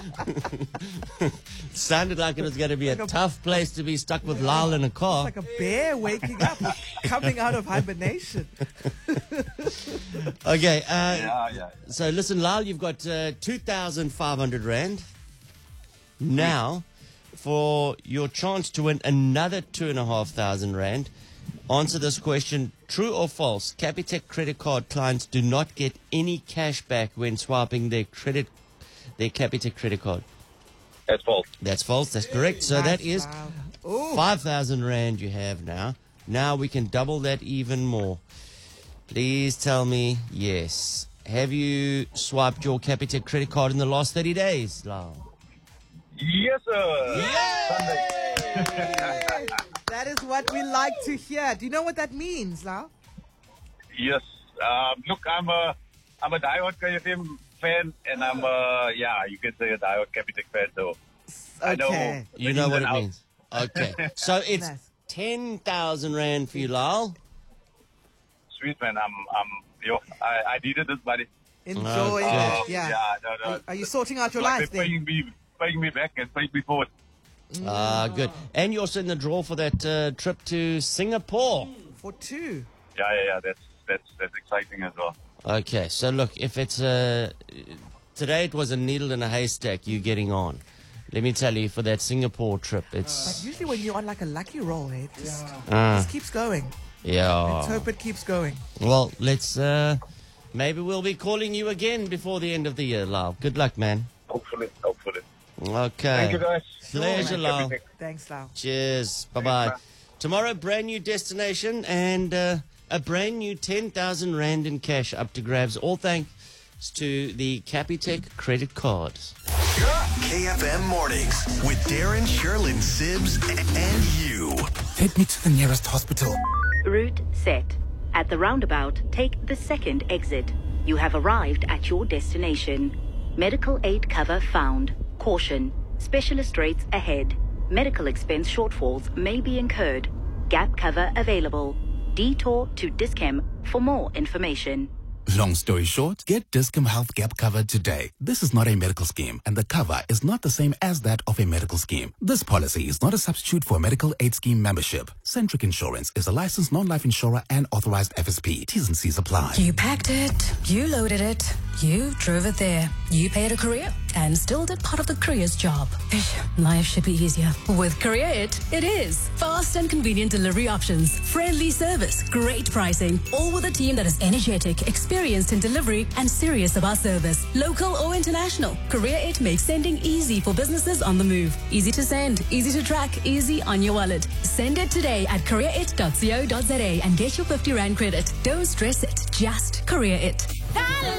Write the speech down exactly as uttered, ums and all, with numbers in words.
Sounded like it was going to be a, like a tough place to be stuck with Lyle in a car. It's like a bear waking up, coming out of hibernation. Okay. Uh, Yeah, yeah. So listen, Lyle, you've got uh, two thousand five hundred rand. Now, for your chance to win another two and a half thousand rand, answer this question: true or false? Capitec credit card clients do not get any cash back when swiping their credit, their Capitec credit card. That's false. That's false. That's correct. So that is five thousand rand you have now. Now we can double that even more. Please tell me yes. Have you swiped your Capitec credit card in the last thirty days, Lyle? Yes, sir. That is what we like to hear. Do you know what that means, Lau? Yes. Um, look, I'm a, I'm a diehard K F M fan, and I'm a, yeah, you can say a diehard Capitec fan, so I know. Okay. You know what it means. Okay. So it's Nice. ten thousand rand for you, Lyle. Sweet, man. I'm, I'm, yo, I, I needed this money. Enjoy Okay. it. Yeah. Yeah, no, no. Are, are you sorting out your like life they're then? paying me, paying me back and paying me forward. Ah, good. And you're also in the draw for that uh, trip to Singapore. For two. Yeah, yeah, yeah. That's, that's, that's exciting as well. Okay, so look, if it's uh, today it was a needle in a haystack you're getting on. Let me tell you, for that Singapore trip, it's But usually when you're on like a lucky roll, it just, uh, just keeps going. Let's yeah. hope it keeps going. Well, let's uh, maybe we'll be calling you again before the end of the year, Lyle. Good luck, man. Hopefully, hopefully. Okay. Thank you, guys. Pleasure, Lyle. Thanks, Lau. Cheers. Bye bye. Thanks, Tomorrow, brand new destination and uh, a brand new ten thousand rand in cash up to grabs. All thanks to the Capitec credit card. K F M Mornings with Darren, Sherlyn, Sibbs, and you. Take me to the nearest hospital. Route set. At the roundabout, take the second exit. You have arrived at your destination. Medical aid cover found. Caution. Specialist rates ahead. Medical expense shortfalls may be incurred. Gap cover available. Detour to Dischem for more information. Long story short, get Discom Health Gap cover today. This is not a medical scheme, and the cover is not the same as that of a medical scheme. This policy is not a substitute for a medical aid scheme membership. Centric Insurance is a licensed non-life insurer and authorized F S P. T's and C's apply. You packed it, you loaded it, you drove it there. You paid a courier and still did part of the courier's job. Life should be easier. With Courier It, it is. Fast and convenient delivery options, friendly service, great pricing, all with a team that is energetic, experienced in delivery, and serious about service. Local or international, Courier It makes sending easy for businesses on the move. Easy to send, easy to track, easy on your wallet. Send it today at courier it dot co dot za and get your fifty rand credit. Don't stress it, just Courier It.